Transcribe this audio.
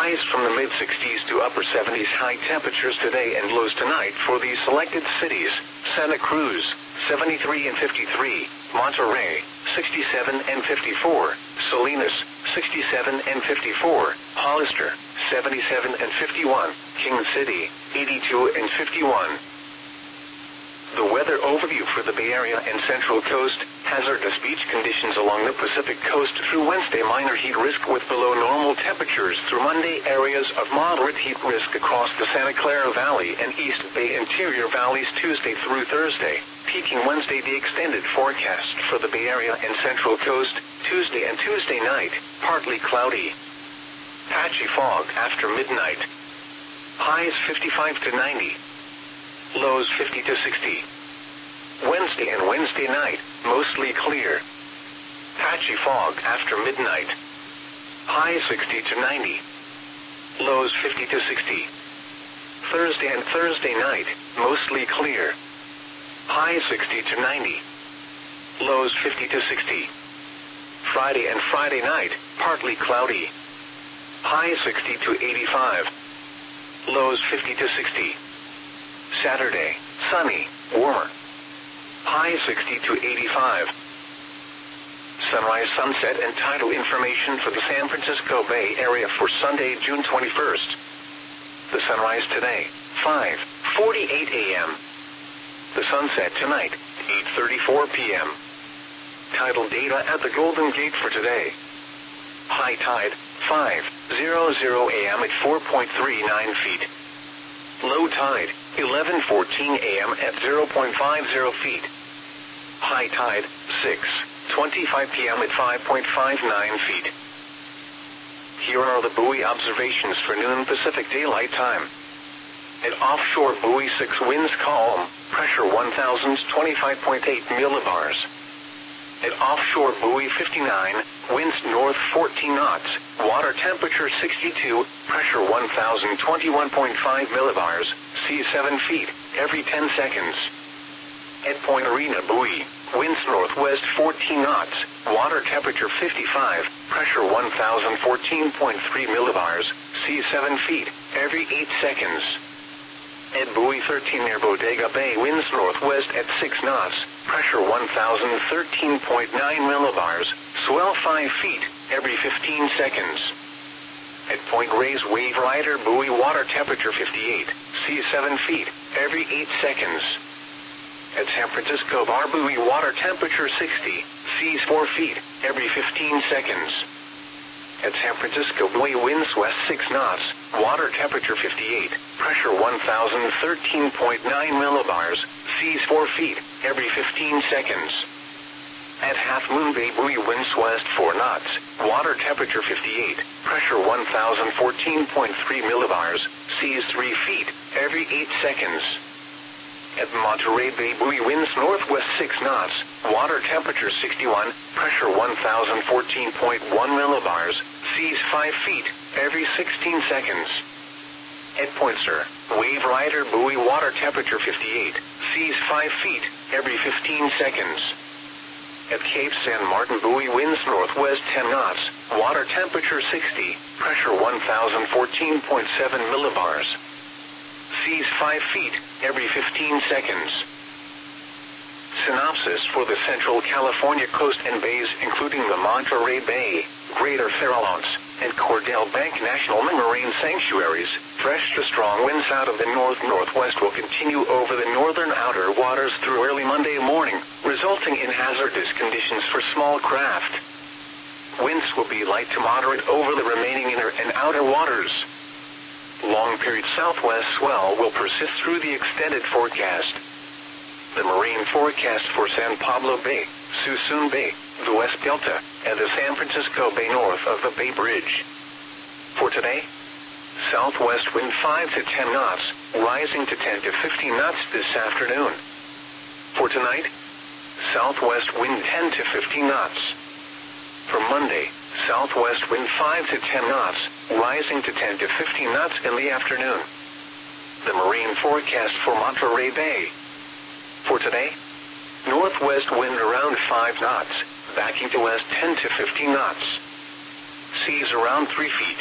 Highs from the mid-60s to upper 70s. High temperatures today and lows tonight for these selected cities: Santa Cruz, 73 and 53, Monterrey, 67 and 54, Salinas, 67 and 54, Hollister, 77 and 51, King City, 82 and 51. The weather overview for the Bay Area and Central Coast: hazardous beach conditions along the Pacific Coast through Wednesday. Minor heat risk with below normal temperatures through Monday. Areas of moderate heat risk across the Santa Clara Valley and East Bay interior valleys Tuesday through Thursday. Peaking Wednesday. The extended forecast for the Bay Area and Central Coast: Tuesday and Tuesday night, partly cloudy. Patchy fog after midnight. Highs 55 to 90. Lows 50 to 60. Wednesday and Wednesday night, mostly clear. Patchy fog after midnight. Highs 60 to 90. Lows 50 to 60. Thursday and Thursday night, mostly clear. Highs 60 to 90. Lows 50 to 60. Friday and Friday night, partly cloudy. Highs 60 to 85. Lows 50 to 60. Saturday, sunny, warmer. High 60 to 85. Sunrise, sunset, and tidal information for the San Francisco Bay Area for Sunday, June 21st. The sunrise today, 5:48 a.m. The sunset tonight, 8:34 p.m. Tidal data at the Golden Gate for today. High tide, 5:00 a.m. at 4.39 feet. Low tide, 11:14 a.m. at 0.50 feet. High tide, 6:25 p.m. at 5.59 feet. Here are the buoy observations for noon Pacific Daylight Time. At offshore buoy 6, winds calm, pressure 1,025.8 millibars. At offshore buoy 59, winds north 14 knots, water temperature 62, pressure 1,021.5 millibars, sea 7 feet, every 10 seconds. At Point Arena buoy, winds northwest 14 knots, water temperature 55, pressure 1,014.3 millibars, sea 7 feet, every 8 seconds. At buoy 13 near Bodega Bay, winds northwest at 6 knots, pressure 1,013.9 millibars, swell 5 feet, every 15 seconds. At Point Reyes Wave Rider buoy, water temperature 58, sea 7 feet, every 8 seconds. At San Francisco Bar buoy, water temperature 60, seas 4 feet, every 15 seconds. At San Francisco buoy, winds west 6 knots, water temperature 58, pressure 1,013.9 millibars, seas 4 feet, every 15 seconds. At Half Moon Bay buoy, winds west 4 knots, water temperature 58, pressure 1,014.3 millibars, seas 3 feet, every 8 seconds. At Monterey Bay buoy, winds northwest 6 knots, water temperature 61, pressure 1,014.1 millibars, seas 5 feet, every 16 seconds. At Point Sur, Wave Rider buoy, water temperature 58, seas 5 feet, every 15 seconds. At Cape San Martin buoy, winds northwest 10 knots, water temperature 60, pressure 1,014.7 millibars. Seas 5 feet, every 15 seconds. Synopsis for the Central California coast and bays, including the Monterey Bay, Greater Farallones, and Cordell Bank National Marine Sanctuaries. Fresh to strong winds out of the north-northwest will continue over the northern outer waters through early Monday morning, resulting in hazardous conditions for small craft. Winds will be light to moderate over the remaining inner and outer waters. Long-period southwest swell will persist through the extended forecast. The marine forecast for San Pablo Bay, Suisun Bay, the West Delta, and the San Francisco Bay north of the Bay Bridge. For today, southwest wind 5 to 10 knots, rising to 10 to 15 knots this afternoon. For tonight, southwest wind 10 to 15 knots. For Monday, southwest wind 5 to 10 knots, rising to 10 to 15 knots in the afternoon. The marine forecast for Monterey Bay. For today, northwest wind around 5 knots, backing to west 10 to 15 knots. Seas around 3 feet.